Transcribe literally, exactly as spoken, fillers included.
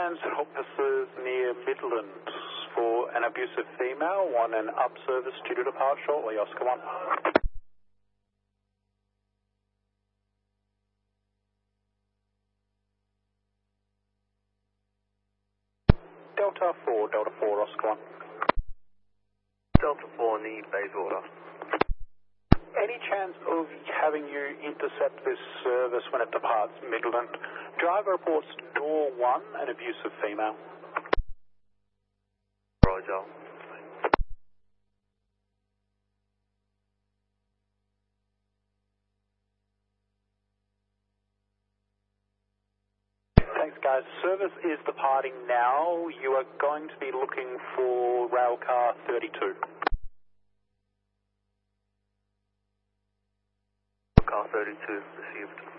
transit officers near Midland for an abusive female on an up service due to depart shortly. Oscar one. Delta four, Delta four, Oscar one. Delta four, need base order. Any chance of having you intercept this service when it departs Midland? Driver reports door one, an abusive female. Roger. Thanks, guys. Service is departing now. You are going to be looking for railcar thirty-two. Car thirty-two, received.